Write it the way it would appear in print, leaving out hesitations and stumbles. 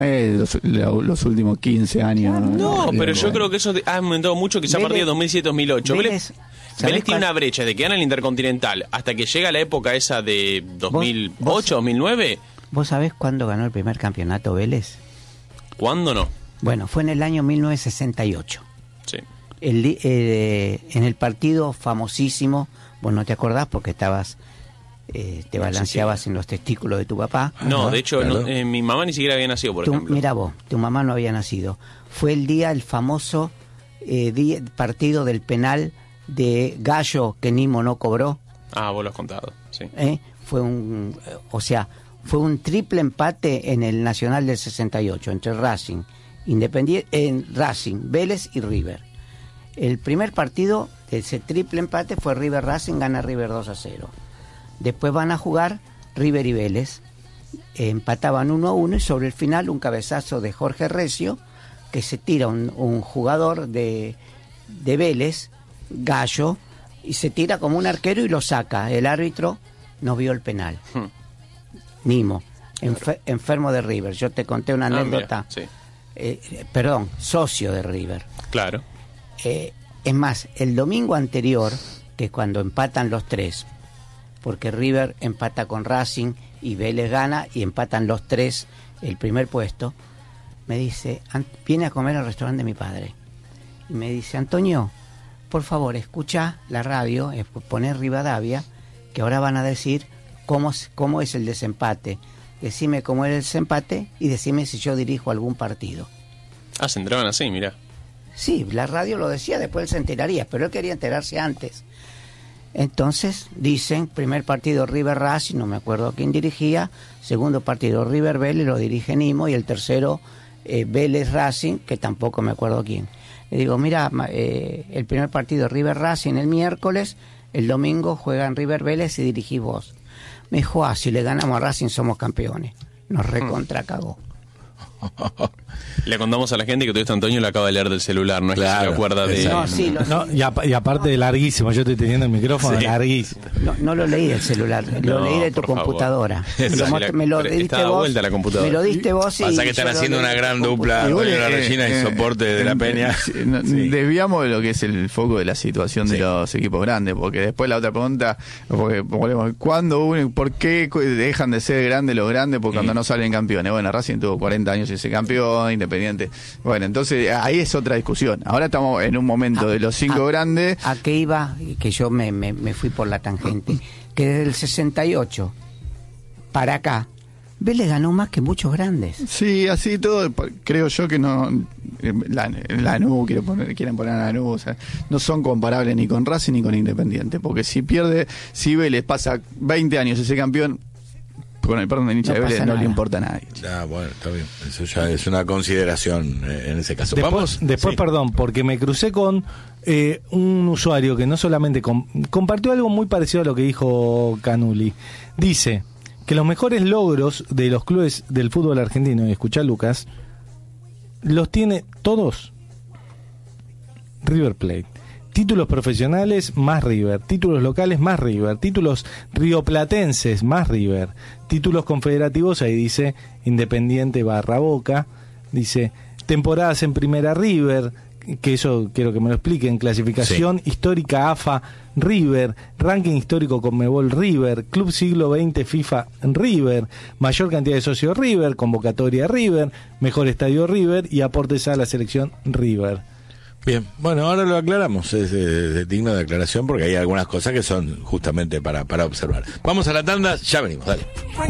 Los últimos 15 años. No, pero yo creo que eso ha aumentado mucho, quizá a partir de 2007-2008. Vélez tiene una brecha de que gana el Intercontinental hasta que llega la época esa de 2008-2009. ¿Vos sabés cuándo ganó el primer campeonato Vélez? ¿Cuándo no? Bueno, fue en el año 1968. Sí. En el partido famosísimo, vos no te acordás porque estabas... te balanceabas en los testículos de tu papá. No, de hecho, claro. Mi mamá ni siquiera había nacido, por ejemplo. Mira vos, tu mamá no había nacido. Fue el famoso partido del penal de Gallo que Nimo no cobró. Ah, vos lo has contado, sí. Fue un triple empate en el Nacional del 68 entre Racing, Racing, Vélez y River. El primer partido de ese triple empate fue River Racing, gana River 2-0. Después van a jugar River y Vélez, empataban 1-1 y sobre el final un cabezazo de Jorge Recio, que se tira un jugador de Vélez, Gallo, y se tira como un arquero y lo saca. El árbitro no vio el penal. Nimo, enfermo de River. Yo te conté una anécdota. Sí. Socio de River. Claro. Es más, el domingo anterior, que es cuando empatan los tres, porque River empata con Racing y Vélez gana y empatan los tres el primer puesto, me dice, viene a comer al restaurante de mi padre, y me dice, Antonio, por favor, escucha la radio, poner Rivadavia, que ahora van a decir cómo es el desempate. Decime cómo es el desempate y decime si yo dirijo algún partido. Ah, se entraban así, mirá. Sí, la radio lo decía, después él se enteraría, pero él quería enterarse antes. Entonces dicen, primer partido River Racing, no me acuerdo quién dirigía, segundo partido River Vélez, lo dirige Nimo, y el tercero Vélez Racing, que tampoco me acuerdo quién. Le digo, mira, el primer partido River Racing el miércoles, el domingo juegan River Vélez y dirigís vos. Me dijo, si le ganamos a Racing somos campeones. Nos recontra cagó. Le contamos a la gente que todo esto Antonio lo acaba de leer del celular, no es claro, que se acuerda de... No, sí, y aparte de larguísimo, yo estoy teniendo el micrófono larguísimo. No lo leí del celular, lo leí de tu computadora. Me lo diste vos. Vuelta la computadora. Me lo diste vos y... Pasa que están haciendo una gran dupla, la Regina y soporte de la Peña. Desviamos de lo que es el foco de la situación de los equipos grandes, porque después la otra pregunta, ¿por qué dejan de ser grandes los grandes cuando no salen campeones? Bueno, Racing tuvo 40 años y ese campeón, Independiente. Bueno, entonces ahí es otra discusión. Ahora estamos en un momento de los 5 grandes. ¿A qué iba? Que yo me fui por la tangente. Que desde el 68 para acá, Vélez ganó más que muchos grandes. Sí, así todo. Creo yo que no. Lanús, quieren poner a Lanús. O sea, no son comparables ni con Racing ni con Independiente. Porque si Vélez pasa 20 años ese campeón, con el perdón de hincha de Vélez no le importa a nadie. Bueno, está bien. Eso ya es una consideración en ese caso. Después, perdón, porque me crucé con un usuario que no solamente compartió algo muy parecido a lo que dijo Canuli. Dice que los mejores logros de los clubes del fútbol argentino, y escuchá Lucas, los tiene todos River Plate. Títulos profesionales más River, títulos locales más River, títulos rioplatenses más River, títulos confederativos, ahí dice Independiente / Boca, dice temporadas en primera River, que eso quiero que me lo expliquen, clasificación histórica AFA River, ranking histórico Conmebol River, Club Siglo XX FIFA River, mayor cantidad de socios River, convocatoria River, mejor estadio River y aportes a la selección River. Bien, bueno, ahora lo aclaramos, es digno de aclaración porque hay algunas cosas que son justamente para observar. Vamos a la tanda, ya venimos, dale.